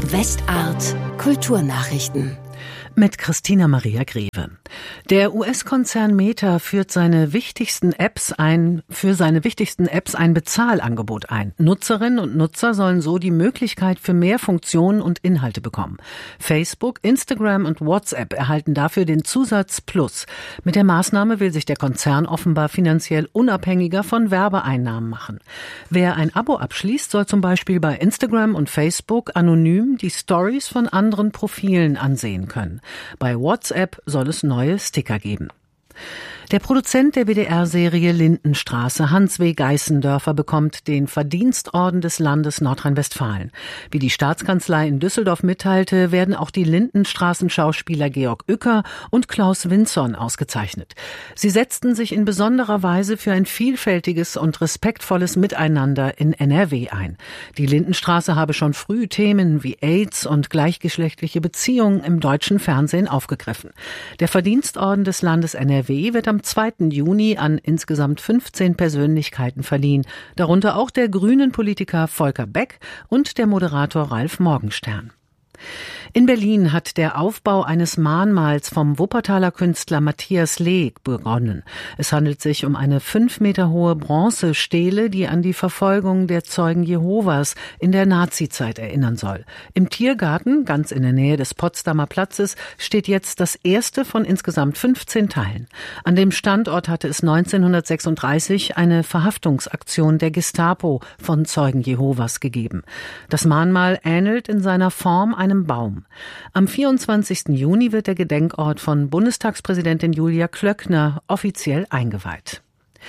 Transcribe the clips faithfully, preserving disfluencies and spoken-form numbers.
Westart Kulturnachrichten. Mit Christina Maria Greve. Der U S-Konzern Meta führt seine wichtigsten Apps ein, für seine wichtigsten Apps ein Bezahlangebot ein. Nutzerinnen und Nutzer sollen so die Möglichkeit für mehr Funktionen und Inhalte bekommen. Facebook, Instagram und WhatsApp erhalten dafür den Zusatz Plus. Mit der Maßnahme will sich der Konzern offenbar finanziell unabhängiger von Werbeeinnahmen machen. Wer ein Abo abschließt, soll zum Beispiel bei Instagram und Facebook anonym die Stories von anderen Profilen ansehen können. Bei WhatsApp soll es neue Sticker geben. Der Produzent der W D R-Serie Lindenstraße, Hans W. Geißendörfer, bekommt den Verdienstorden des Landes Nordrhein-Westfalen. Wie die Staatskanzlei in Düsseldorf mitteilte, werden auch die Lindenstraßen-Schauspieler Georg Uecker und Klaus Winzorn ausgezeichnet. Sie setzten sich in besonderer Weise für ein vielfältiges und respektvolles Miteinander in N R W ein. Die Lindenstraße habe schon früh Themen wie AIDS und gleichgeschlechtliche Beziehungen im deutschen Fernsehen aufgegriffen. Der Verdienstorden des Landes N R W wird am zweiten Juni an insgesamt fünfzehn Persönlichkeiten verliehen, darunter auch der Grünen-Politiker Volker Beck und der Moderator Ralf Morgenstern. In Berlin hat der Aufbau eines Mahnmals vom Wuppertaler Künstler Matthias Lee begonnen. Es handelt sich um eine fünf Meter hohe Bronzestele, die an die Verfolgung der Zeugen Jehovas in der Nazizeit erinnern soll. Im Tiergarten, ganz in der Nähe des Potsdamer Platzes, steht jetzt das erste von insgesamt fünfzehn Teilen. An dem Standort hatte es neunzehnhundertsechsunddreißig eine Verhaftungsaktion der Gestapo von Zeugen Jehovas gegeben. Das Mahnmal ähnelt in seiner Form einem Baum. Am vierundzwanzigsten Juni wird der Gedenkort von Bundestagspräsidentin Julia Klöckner offiziell eingeweiht.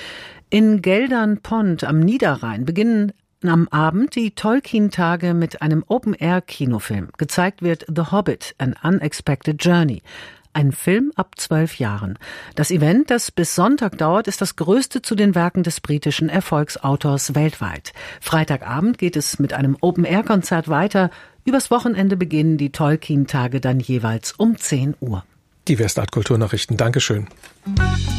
In Geldern-Pont am Niederrhein beginnen am Abend die Tolkien-Tage mit einem Open-Air-Kinofilm. Gezeigt wird The Hobbit, An Unexpected Journey. Ein Film ab zwölf Jahren. Das Event, das bis Sonntag dauert, ist das größte zu den Werken des britischen Erfolgsautors weltweit. Freitagabend geht es mit einem Open-Air-Konzert weiter. Übers Wochenende beginnen die Tolkien-Tage dann jeweils um zehn Uhr. Die Westart Kulturnachrichten. Dankeschön.